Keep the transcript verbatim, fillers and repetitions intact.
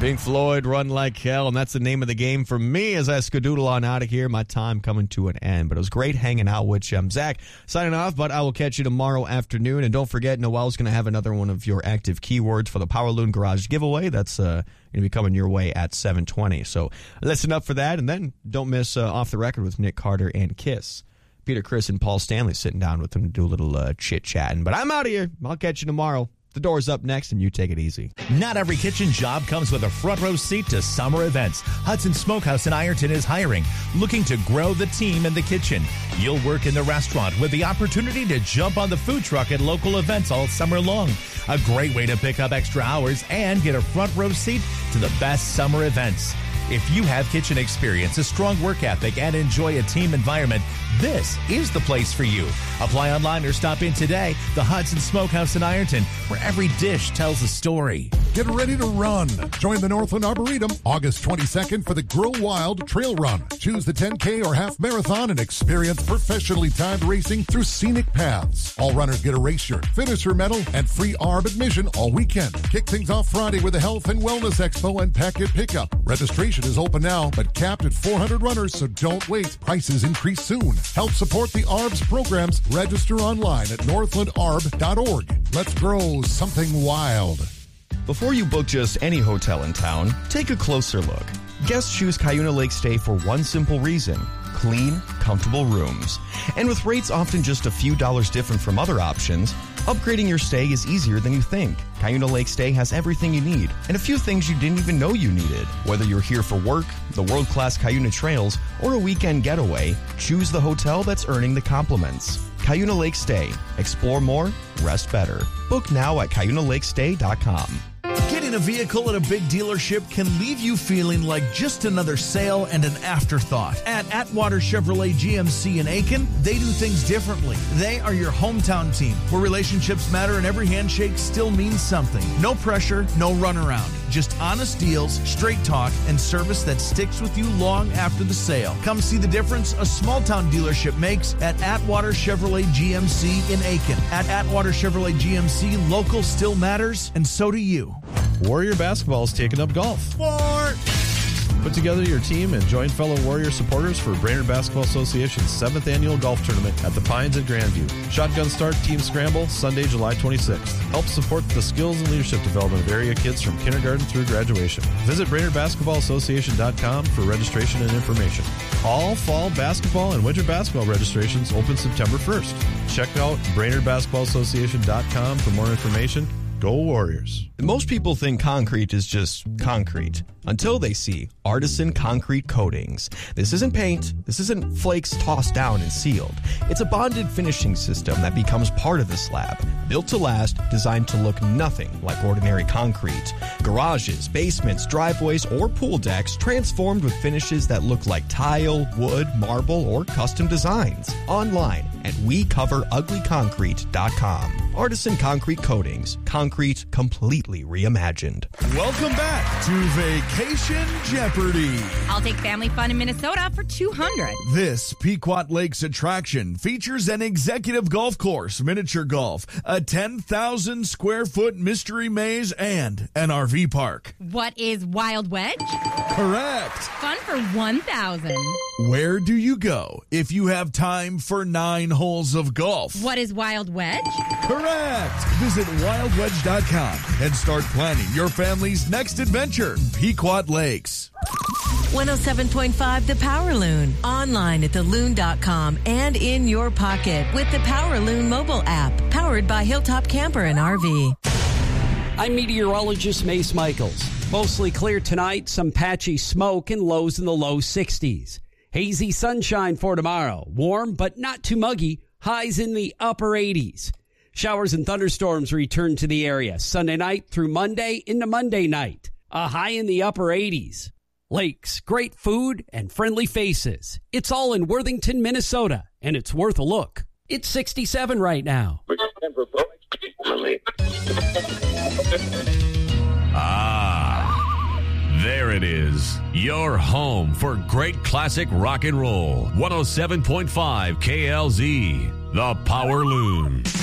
Pink Floyd, Run Like Hell, and that's the name of the game for me as I skedoodle on out of here. My time coming to an end, but it was great hanging out with you. I'm Zach, signing off, but I will catch you tomorrow afternoon, and don't forget, Noel's going to have another one of your active keywords for the Power Loon Garage giveaway. That's uh, going to be coming your way at seven twenty, so listen up for that, and then don't miss uh, Off the Record with Nick Carter and Kiss. Peter Criss and Paul Stanley sitting down with them to do a little uh, chit-chatting, but I'm out of here. I'll catch you tomorrow. The door's up next, and you take it easy. Not every kitchen job comes with a front row seat to summer events. Hudson Smokehouse in Ironton is hiring, looking to grow the team in the kitchen. You'll work in the restaurant with the opportunity to jump on the food truck at local events all summer long. A great way to pick up extra hours and get a front row seat to the best summer events. If you have kitchen experience, a strong work ethic, and enjoy a team environment, this is the place for you. Apply online or stop in today. The Hudson Smokehouse in Ironton, where every dish tells a story. Get ready to run. Join the Northland Arboretum August twenty-second for the Grow Wild Trail Run. Choose the ten K or half marathon and experience professionally timed racing through scenic paths. All runners get a race shirt, finisher medal, and free A R B admission all weekend. Kick things off Friday with a Health and Wellness Expo and packet pickup. Registration is open now, but capped at four hundred runners, so don't wait. Prices increase soon. Help support the A R B S programs. Register online at northland arb dot org. Let's grow something wild. Before you book just any hotel in town, take a closer look. Guests choose Cuyuna Lake Stay for one simple reason: clean, comfortable rooms. And with rates often just a few dollars different from other options, upgrading your stay is easier than you think. Cuyuna Lake Stay has everything you need, and a few things you didn't even know you needed. Whether you're here for work, the world-class Cuyuna Trails, or a weekend getaway, choose the hotel that's earning the compliments. Cuyuna Lake Stay. Explore more, rest better. Book now at cuyuna lake stay dot com. Getting a vehicle at a big dealership can leave you feeling like just another sale and an afterthought. At Atwater Chevrolet G M C in Aiken, they do things differently. They are your hometown team, where relationships matter and every handshake still means something. No pressure, no runaround. Just honest deals, straight talk, and service that sticks with you long after the sale. Come see the difference a small-town dealership makes at Atwater Chevrolet G M C in Aiken. At Atwater Chevrolet G M C, local still matters, and so do you. Warrior Basketball is taking up golf. Sport! Put together your team and join fellow Warrior supporters for Brainerd Basketball Association's seventh Annual Golf Tournament at the Pines at Grandview. Shotgun start, team scramble, Sunday, July twenty-sixth. Help support the skills and leadership development of area kids from kindergarten through graduation. Visit Brainerd Basketball Association dot com for registration and information. All fall basketball and winter basketball registrations open September first. Check out Brainerd Basketball Association dot com for more information. Go Warriors. Most people think concrete is just concrete until they see Artisan Concrete Coatings. This isn't paint. This isn't flakes tossed down and sealed. It's a bonded finishing system that becomes part of the slab. Built to last, designed to look nothing like ordinary concrete. Garages, basements, driveways, or pool decks transformed with finishes that look like tile, wood, marble, or custom designs. Online at we cover ugly concrete dot com. Artisan Concrete Coatings. Concrete completely reimagined. Welcome back to Vacation Jeopardy! I'll take family fun in Minnesota for two hundred dollars. This Pequot Lakes attraction features an executive golf course, miniature golf, a ten thousand square foot mystery maze, and an R V park. What is Wild Wedge? Correct! Fun for one thousand dollars. Where do you go if you have time for nine holes of golf? What is Wild Wedge? Correct! Visit wild wedge dot com and start planning your family's next adventure. Pequot Lakes. one oh seven point five The Power Loon. Online at the loon dot com and in your pocket with the Power Loon mobile app. Powered by Hilltop Camper and R V. I'm meteorologist Mace Michaels. Mostly clear tonight, some patchy smoke and lows in the low sixties. Hazy sunshine for tomorrow. Warm but not too muggy. Highs in the upper eighties. Showers and thunderstorms return to the area Sunday night through Monday into Monday night. A high in the upper eighties. Lakes, great food, and friendly faces. It's all in Worthington, Minnesota, and it's worth a look. It's sixty-seven right now. Ah, there it is. Your home for great classic rock and roll. one oh seven point five K L Z, The Power Loon.